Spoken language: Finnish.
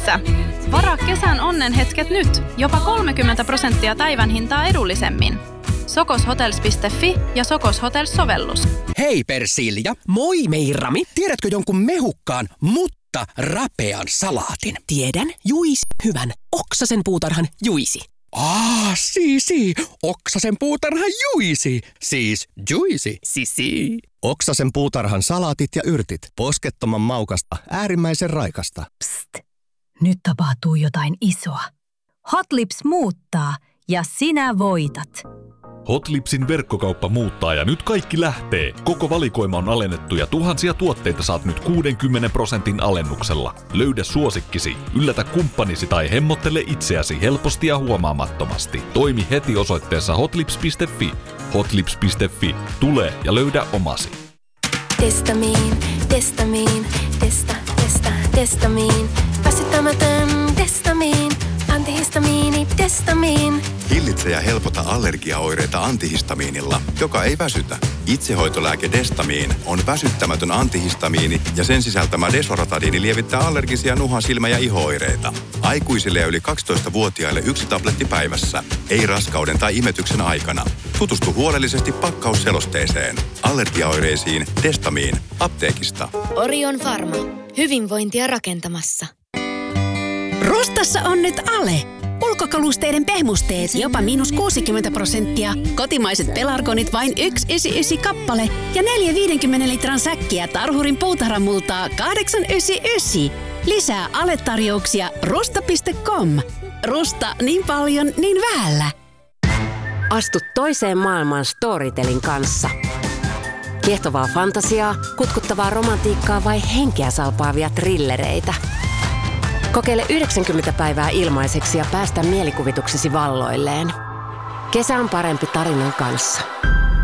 Missä? Varaa kesän onnenhetket nyt. Jopa 30% päivän hintaa edullisemmin. Sokoshotels.fi ja Sokos Hotels-sovellus. Hei Persilja, moi Meirami. Tiedätkö jonkun mehukkaan, mutta rapean salaatin? Tiedän, juisi hyvän. Oksasen puutarhan juisi. Oksasen puutarhan juisi. Siis juisi. Sisi. Oksasen puutarhan salaatit ja yrtit. Poskettoman maukasta, äärimmäisen raikasta. Psst. Nyt tapahtuu jotain isoa. Hot Lips muuttaa ja sinä voitat. Hotlipsin verkkokauppa muuttaa ja nyt kaikki lähtee. Koko valikoima on alennettu ja tuhansia tuotteita saat nyt 60% alennuksella. Löydä suosikkisi, yllätä kumppanisi tai hemmottele itseäsi helposti ja huomaamattomasti. Toimi heti osoitteessa hotlips.fi. Hotlips.fi. Tule ja löydä omasi. Testamiin, testamiin. Väsyttämätön testamiin. Antihistamiini, testamiin. Hillitse ja helpota allergiaoireita antihistamiinilla, joka ei väsytä. Itsehoitolääke Destamiin on väsyttämätön antihistamiini ja sen sisältämä desloratadiini lievittää allergisia nuha-, silmä- ja iho-oireita. Aikuisille ja yli 12-vuotiaille 1 tabletti päivässä. Ei raskauden tai imetyksen aikana. Tutustu huolellisesti pakkausselosteeseen. Allergiaoireisiin Destamiin. Apteekista. Orion Pharma. Hyvinvointia rakentamassa. Rustassa on nyt ale. Ulkokalusteiden pehmusteet jopa -60%. Kotimaiset pelargonit vain 1,99 kappale. Ja 450 litran säkkiä Tarhurin puutarhamultaa 8,99. Lisää aletarjouksia rusta.com. Rusta, niin paljon, niin vähällä. Astu toiseen maailmaan Storytelin kanssa. Kiehtovaa fantasiaa, kutkuttavaa romantiikkaa vai henkeä salpaavia thrillereitä. Kokeile 90 päivää ilmaiseksi ja päästä mielikuvituksesi valloilleen. Kesä on parempi tarinan kanssa.